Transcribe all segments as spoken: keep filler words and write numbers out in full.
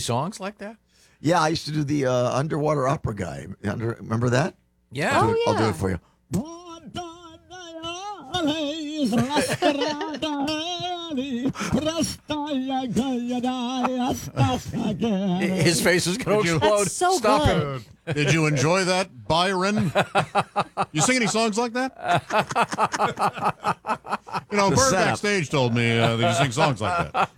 songs like that? Yeah, I used to do the uh, underwater opera guy. Under, remember that? Yeah. I'll do, Oh, it, I'll do yeah. it for you. His face is going to explode. That's so Stop good. him. Did you enjoy that, Byron? You sing any songs like that? You know, The Bird setup. backstage told me uh, that you sing songs like that.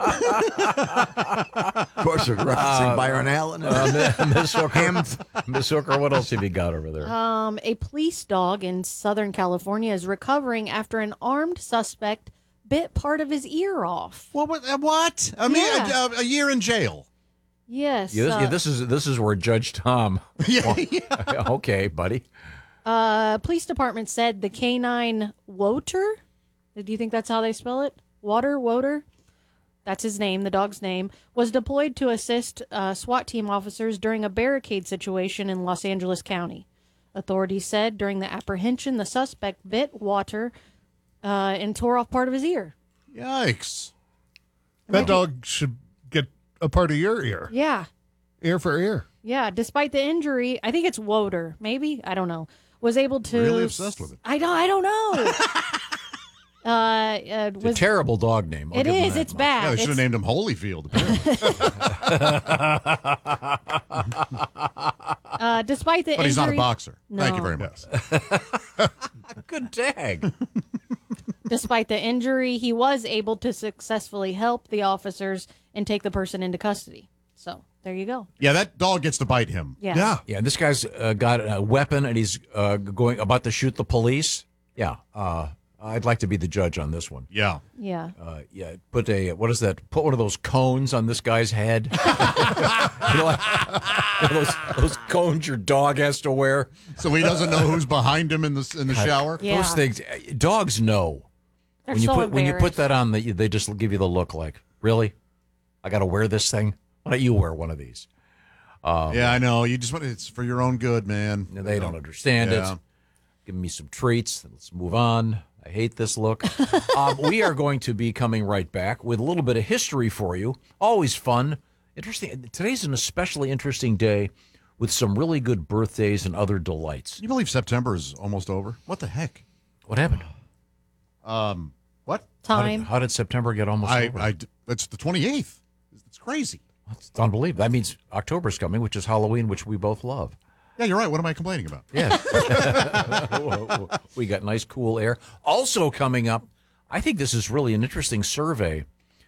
Of course, we're referencing Byron Allen. Uh, Miss Hooker, Miss Hooker, what else have you got over there? Um, a police dog in Southern California is recovering after an armed suspect bit part of his ear off. What? What? uh, what? I mean, Yeah. a, a year in jail. Yes. Yeah, this, uh, yeah, this is this is where Judge Tom. Yeah, yeah. Okay, buddy. uh, police department said the canine Woter. Do you think that's how they spell it? Water, Woter? That's his name, the dog's name, was deployed to assist uh, SWAT team officers during a barricade situation in Los Angeles County. Authorities said during the apprehension, the suspect bit Water uh, and tore off part of his ear. Yikes. That dog should get a part of your ear. Yeah. Ear for ear. Yeah, despite the injury, I think it's Woter, maybe, I don't know, was able to... Really obsessed with it. I don't, I don't know. uh, uh, It's a was, terrible dog name. I'll it give him is, that it's much. bad. Yeah, they should have It's- named him Holyfield. Apparently. uh, despite the But he's not a injury- boxer. Thank you No. very much. Good tag. Despite the injury, he was able to successfully help the officers and take the person into custody. So, there you go. Yeah, that dog gets to bite him. Yeah. Yeah. Yeah, this guy's uh, got a weapon and he's uh, going about to shoot the police. Yeah, uh, I'd like to be the judge on this one. Yeah. Yeah. Uh, yeah, put a what is that? Put one of those cones on this guy's head. you know, like, you know, those those cones your dog has to wear. So he doesn't know who's behind him in the in the shower. Yeah. Those things, dogs know. They're when you so put when you put embarrassed. that on, the, they just give you the look like, really? I got to wear this thing? Why don't you wear one of these? Yeah, I know. You just want it's for your own good, man. And they don't understand Yeah. it. Give me some treats. Let's move on. I hate this look. um, we are going to be coming right back with a little bit of history for you. Always fun. Interesting. Today's an especially interesting day with some really good birthdays and other delights. Can you believe September is almost over? What the heck? What happened? Um, what? How did, Time. how did September get almost I, over? I, it's the twenty-eighth. It's crazy. It's unbelievable. That means October's coming, which is Halloween, which we both love. Yeah, you're right. What am I complaining about? Yes. We got nice, cool air. Also coming up, I think this is really an interesting survey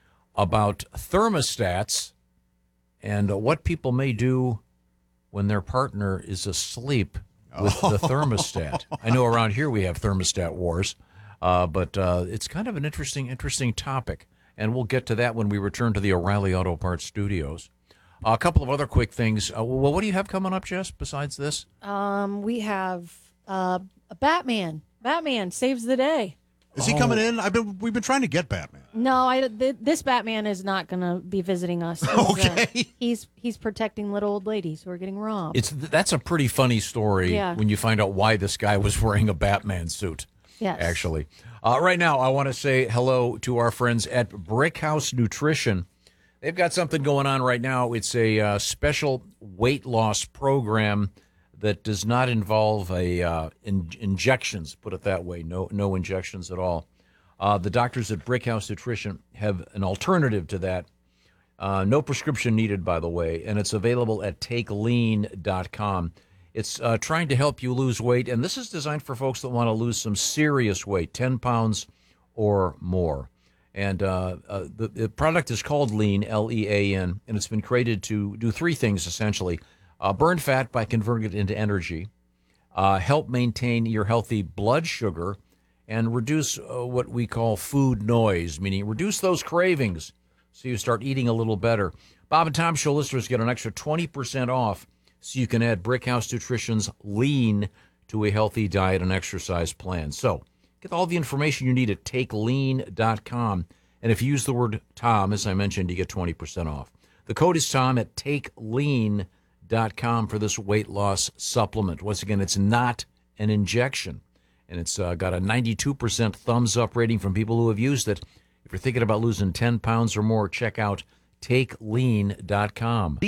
about thermostats and uh, what people may do when their partner is asleep with the thermostat. I know around here we have thermostat wars, uh, but uh, it's kind of an interesting, interesting topic. And we'll get to that when we return to the O'Reilly Auto Parts studios. a couple of other quick things. Uh, well, what do you have coming up, Jess, besides this? Um, we have uh, a Batman. Batman saves the day. Is he coming in? I've been. We've been trying to get Batman. No, I, th- this Batman is not going to be visiting us. He's, uh, Okay. he's he's protecting little old ladies who are getting robbed. It's that's a pretty funny story Yeah. when you find out why this guy was wearing a Batman suit. Yes. Actually, uh, right now I want to say hello to our friends at Brick House Nutrition. They've got something going on right now. It's a uh, special weight loss program that does not involve a uh, in- injections. Put it that way. No, no injections at all. Uh, the doctors at Brick House Nutrition have an alternative to that. Uh, no prescription needed, by the way, and it's available at take lean dot com. It's uh, trying to help you lose weight, and this is designed for folks that want to lose some serious weight, ten pounds or more. And uh, uh, the, the product is called Lean, L E A N, and it's been created to do three things, essentially. Uh, burn fat by converting it into energy, uh, help maintain your healthy blood sugar, and reduce uh, what we call food noise, meaning reduce those cravings so you start eating a little better. Bob and Tom Show listeners get an extra twenty percent off so you can add Brick House Nutrition's Lean to a healthy diet and exercise plan. So get all the information you need at take lean dot com. And if you use the word Tom, as I mentioned, you get twenty percent off. The code is Tom at take lean dot com for this weight loss supplement. Once again, it's not an injection. And it's uh, got a ninety-two percent thumbs up rating from people who have used it. If you're thinking about losing ten pounds or more, check out take lean dot com.